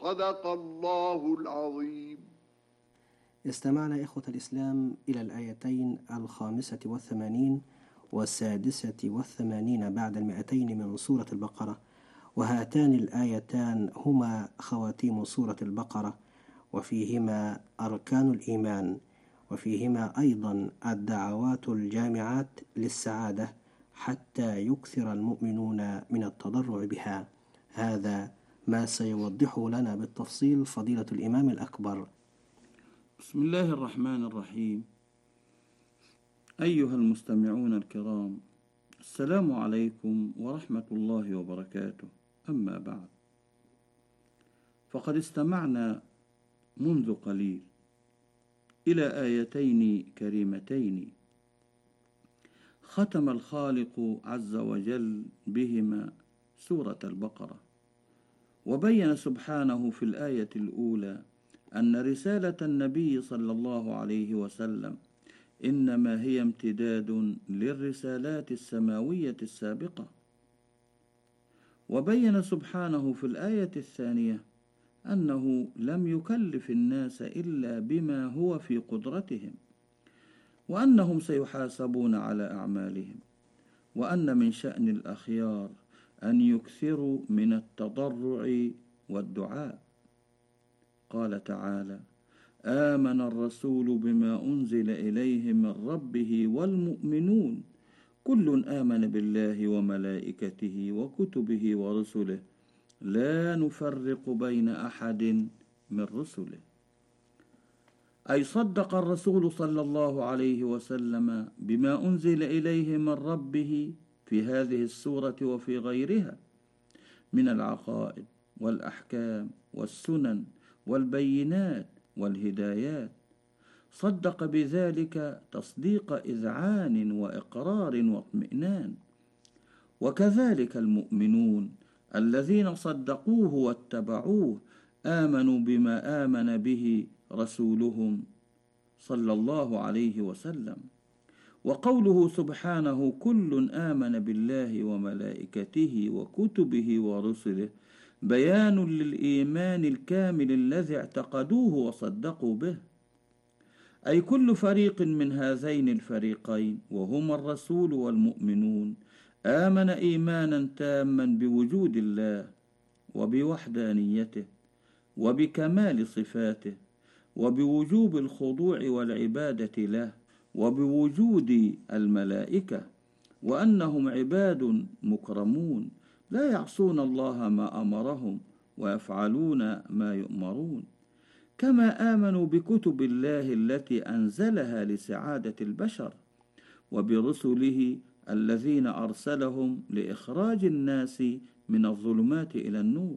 صدق الله العظيم. استمعنا إخوة الإسلام إلى الآيتين 85 و86 بعد 200 من سورة البقرة، وهاتان الآيتان هما خواتيم سورة البقرة، وفيهما أركان الإيمان، وفيهما أيضا الدعوات الجامعات للسعادة حتى يكثر المؤمنون من التضرع بها. هذا ما سيوضحه لنا بالتفصيل فضيلة الإمام الأكبر. بسم الله الرحمن الرحيم. أيها المستمعون الكرام، السلام عليكم ورحمة الله وبركاته. أما بعد، فقد استمعنا منذ قليل إلى آيتين كريمتين ختم الخالق عز وجل بهما سورة البقرة، وبين سبحانه في الآية الأولى أن رسالة النبي صلى الله عليه وسلم إنما هي امتداد للرسالات السماوية السابقة، وبين سبحانه في الآية الثانية أنه لم يكلف الناس إلا بما هو في قدرتهم، وأنهم سيحاسبون على أعمالهم، وأن من شأن الأخيار أن يكثروا من التضرع والدعاء. قال تعالى: آمن الرسول بما أنزل إليه من ربه والمؤمنون كل آمن بالله وملائكته وكتبه ورسله لا نفرق بين أحد من رسله. أي صدق الرسول صلى الله عليه وسلم بما أنزل إليه من ربه في هذه السورة وفي غيرها من العقائد والأحكام والسنن والبينات والهدايات، صدق بذلك تصديق إذعان وإقرار واطمئنان. وكذلك المؤمنون الذين صدقوه واتبعوه آمنوا بما آمن به رسولهم صلى الله عليه وسلم. وقوله سبحانه كل آمن بالله وملائكته وكتبه ورسله بيان للإيمان الكامل الذي اعتقدوه وصدقوا به، أي كل فريق من هذين الفريقين وهما الرسول والمؤمنون آمن إيمانا تاما بوجود الله وبوحدانيته وبكمال صفاته وبوجوب الخضوع والعبادة له وبوجود الملائكة، وأنهم عباد مكرمون لا يعصون الله ما أمرهم ويفعلون ما يؤمرون. كما آمنوا بكتب الله التي أنزلها لسعادة البشر وبرسله الذين أرسلهم لإخراج الناس من الظلمات إلى النور.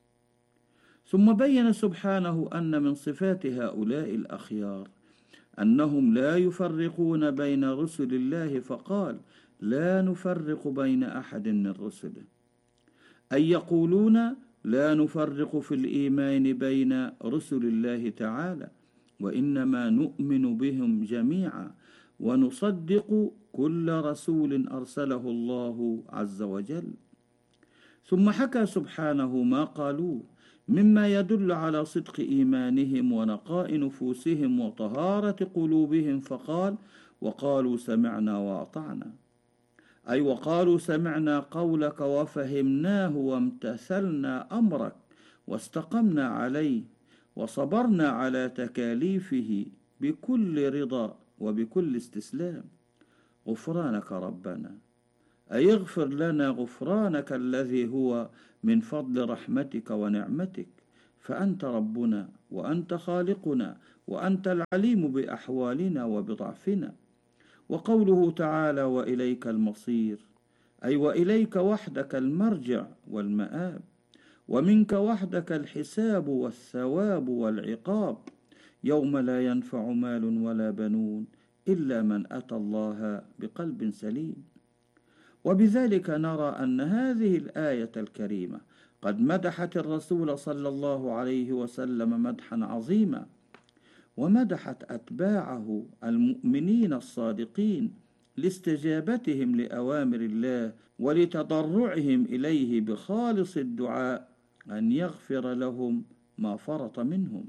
ثم بين سبحانه أن من صفات هؤلاء الأخيار أنهم لا يفرقون بين رسل الله، فقال لا نفرق بين أحد من رسله، أي يقولون لا نفرق في الإيمان بين رسل الله تعالى، وإنما نؤمن بهم جميعا ونصدق كل رسول أرسله الله عز وجل. ثم حكى سبحانه ما قالوه مما يدل على صدق إيمانهم ونقاء نفوسهم وطهارة قلوبهم، فقال وقالوا سمعنا وأطعنا، أي وقالوا سمعنا قولك وفهمناه وامتثلنا أمرك واستقمنا عليه وصبرنا على تكاليفه بكل رضا وبكل استسلام. غفرانك ربنا، أي اغفر لنا غفرانك الذي هو من فضل رحمتك ونعمتك، فأنت ربنا وأنت خالقنا وأنت العليم بأحوالنا وبضعفنا. وقوله تعالى وإليك المصير، أي وإليك وحدك المرجع والمآب، ومنك وحدك الحساب والثواب والعقاب، يوم لا ينفع مال ولا بنون إلا من أتى الله بقلب سليم. وبذلك نرى أن هذه الآية الكريمة قد مدحت الرسول صلى الله عليه وسلم مدحا عظيما، ومدحت أتباعه المؤمنين الصادقين لاستجابتهم لأوامر الله ولتضرعهم إليه بخالص الدعاء أن يغفر لهم ما فرط منهم.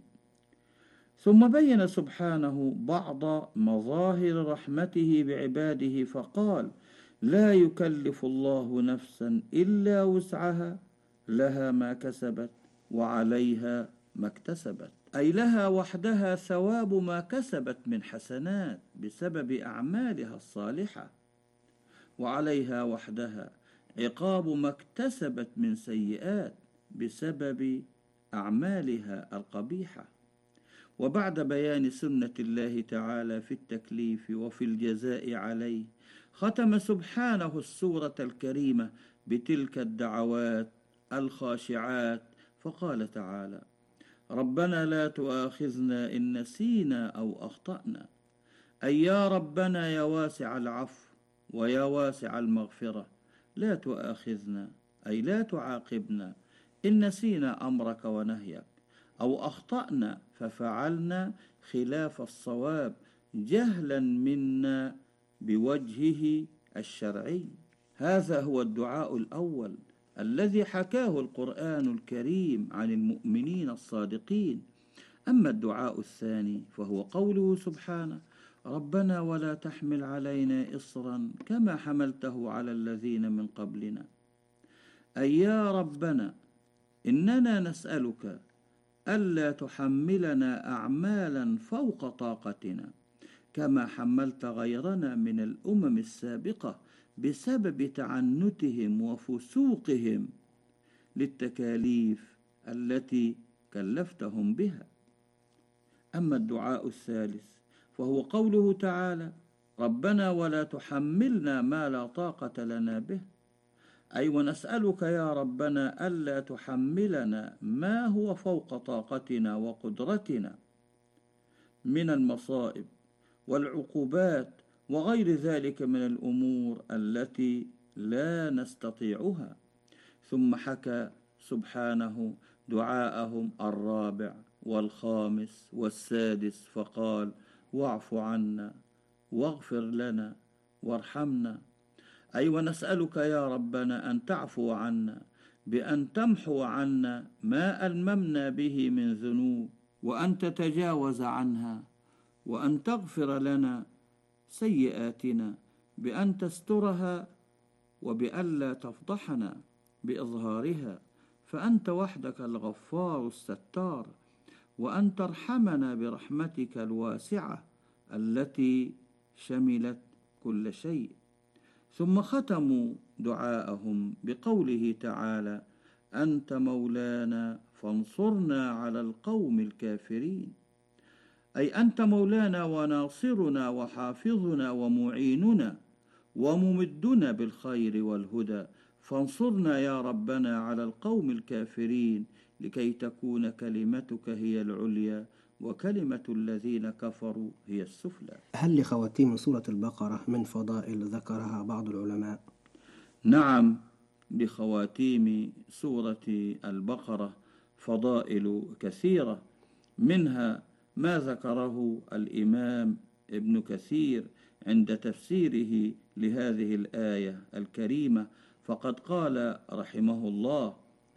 ثم بين سبحانه بعض مظاهر رحمته بعباده فقال: لا يكلف الله نفسا إلا وسعها، لها ما كسبت وعليها ما اكتسبت، أي لها وحدها ثواب ما كسبت من حسنات بسبب أعمالها الصالحة، وعليها وحدها عقاب ما اكتسبت من سيئات بسبب أعمالها القبيحة. وبعد بيان سنة الله تعالى في التكليف وفي الجزاء عليه، ختم سبحانه السورة الكريمة بتلك الدعوات الخاشعات، فقال تعالى: ربنا لا تؤاخذنا إن نسينا أو أخطأنا، أي يا ربنا يا واسع العفو ويا واسع المغفرة، لا تؤاخذنا أي لا تعاقبنا إن نسينا أمرك ونهيك، أو أخطأنا ففعلنا خلاف الصواب جهلا منا بوجهه الشرعي. هذا هو الدعاء الأول الذي حكاه القرآن الكريم عن المؤمنين الصادقين. أما الدعاء الثاني فهو قوله سبحانه: ربنا ولا تحمل علينا إصرا كما حملته على الذين من قبلنا، أي يا ربنا إننا نسألك ألا تحملنا أعمالا فوق طاقتنا كما حملت غيرنا من الأمم السابقة بسبب تعنتهم وفسوقهم للتكاليف التي كلفتهم بها. أما الدعاء الثالث فهو قوله تعالى: ربنا ولا تحملنا ما لا طاقة لنا به، أي ونسألك يا ربنا ألا تحملنا ما هو فوق طاقتنا وقدرتنا من المصائب والعقوبات وغير ذلك من الأمور التي لا نستطيعها. ثم حكى سبحانه دعاءهم الرابع والخامس والسادس فقال: واعف عنا واغفر لنا وارحمنا، أي ونسألك يا ربنا أن تعفو عنا بأن تمحو عنا ما ألممنا به من ذنوب، وأن تتجاوز عنها، وأن تغفر لنا سيئاتنا بأن تسترها وبألا تفضحنا بإظهارها، فأنت وحدك الغفار الستار، وأن ترحمنا برحمتك الواسعة التي شملت كل شيء. ثم ختموا دعاءهم بقوله تعالى: أنت مولانا فانصرنا على القوم الكافرين، أي أنت مولانا وناصرنا وحافظنا ومعيننا وممدنا بالخير والهدى، فانصرنا يا ربنا على القوم الكافرين لكي تكون كلمتك هي العليا وكلمة الذين كفروا هي السفلى. هل لخواتيم سورة البقرة من فضائل ذكرها بعض العلماء؟ نعم، لخواتيم سورة البقرة فضائل كثيرة، منها ما ذكره الإمام ابن كثير عند تفسيره لهذه الآية الكريمة، فقد قال رحمه الله: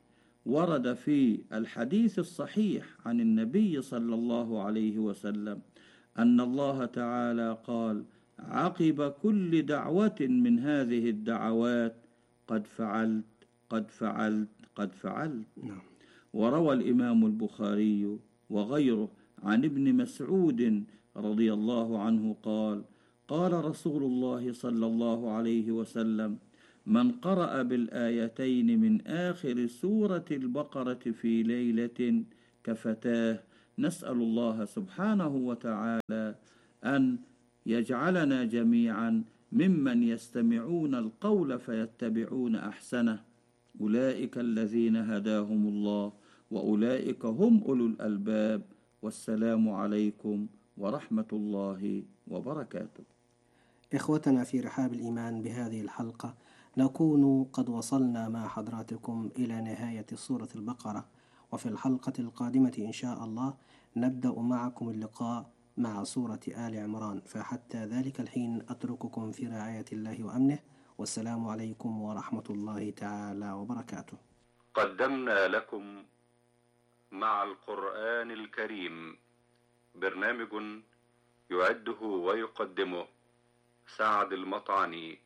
ورد في الحديث الصحيح عن النبي صلى الله عليه وسلم أن الله تعالى قال: عقب كل دعوة من هذه الدعوات قد فعلت قد فعلت قد فعلت. وروى الإمام البخاري وغيره عن ابن مسعود رضي الله عنه قال: قال رسول الله صلى الله عليه وسلم: من قرأ بالآيتين من آخر سورة البقرة في ليلة كفتاه. نسأل الله سبحانه وتعالى أن يجعلنا جميعا ممن يستمعون القول فيتبعون أحسنه، أولئك الذين هداهم الله وأولئك هم أولو الألباب. والسلام عليكم ورحمة الله وبركاته. إخوتنا في رحاب الإيمان، بهذه الحلقة نكون قد وصلنا مع حضراتكم إلى نهاية سورة البقرة، وفي الحلقة القادمة إن شاء الله نبدأ معكم اللقاء مع سورة آل عمران، فحتى ذلك الحين أترككم في رعاية الله وأمنه، والسلام عليكم ورحمة الله تعالى وبركاته. قدمنا لكم مع القرآن الكريم، برنامج يعده ويقدمه سعد المطعني.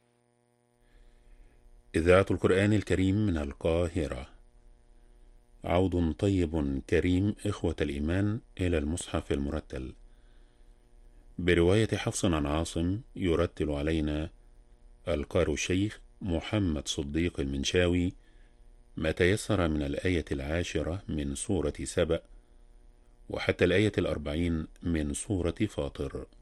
إذاعة القرآن الكريم من القاهرة. عود طيب كريم إخوة الإيمان إلى المصحف المرتل، برواية حفص عن عاصم. يرتل علينا القارئ الشيخ محمد صديق المنشاوي ما تيسر من الآية 10 من سورة سبأ وحتى الآية 40 من سورة فاطر.